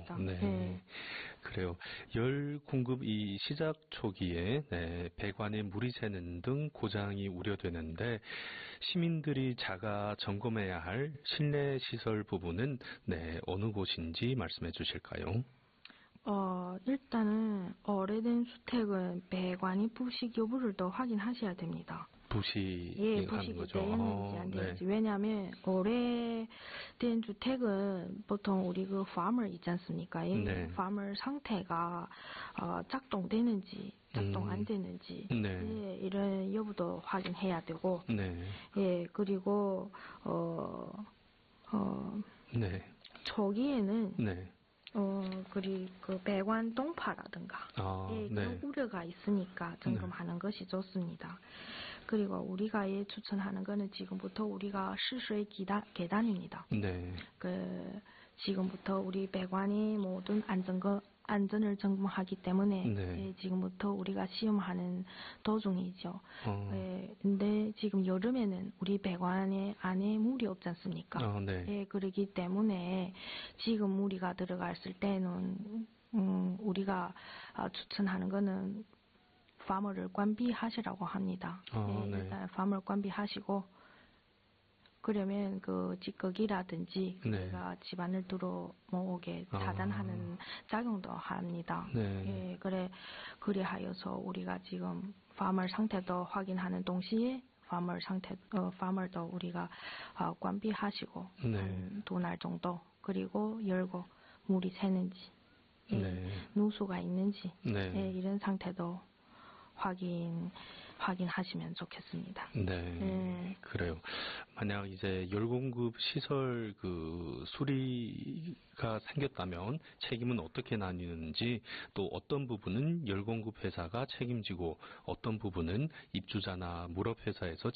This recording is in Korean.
맞습니다. 네. 네. 그래요. 열 공급이 시작 초기에 배관에 물이 새는 등 고장이 우려되는데 시민들이 자가 점검해야 할 실내 시설 부분은 어느 곳인지 말씀해 주실까요? 일단은 오래된 주택은 배관이 부식 여부를 더 확인하셔야 됩니다. 부식하는 부식이 거죠. 되었는지 안 되었는지. 네. 왜냐하면 오래된 주택은 보통 우리 그 화물 있지 않습니까? 네. 화물 상태가 작동되는지 작동 안 되는지 네. 이런 여부도 확인해야 되고 네. 그리고 네. 초기에는 네. 그 배관 동파라든가 그런 우려가 있으니까 점검하는 것이 좋습니다. 그리고 우리가 추천하는 거는 지금부터 우리가 시수의 계단입니다. 네. 지금부터 우리 배관이 모든 안전을 점검하기 때문에 지금부터 우리가 시험하는 도중이죠. 근데 지금 여름에는 우리 배관 안에 물이 없지 않습니까? 그러기 때문에 지금 우리가 들어갔을 때는 우리가 추천하는 거는 화물을 관비하시라고 합니다. 일단 화물 관비하시고 그러면 그 찌꺼기라든지 우리가 집안을 들어오게 차단하는 작용도 합니다. 그래 하여서 우리가 지금 화물 상태도 확인하는 동시에 화물도 우리가 관비하시고 한 2날 정도 그리고 열고 물이 새는지 누수가 있는지 이런 상태도 확인하시면 좋겠습니다. 그래요. 만약 이제 열공급 시설 수리가 생겼다면 책임은 어떻게 나뉘는지 또 어떤 부분은 열공급 회사가 책임지고 어떤 부분은 입주자나 물업 회사에서